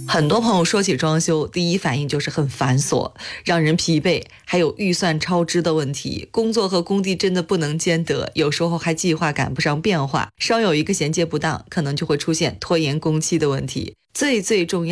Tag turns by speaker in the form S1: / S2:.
S1: 很多朋友说起装修，第一反应就是很繁琐，让人疲惫，还有预算超支的问题。工作和工地真的不能兼得，有时候还计划赶不上变化，稍有一个衔接不当，可能就会出现拖延工期的问题。最重要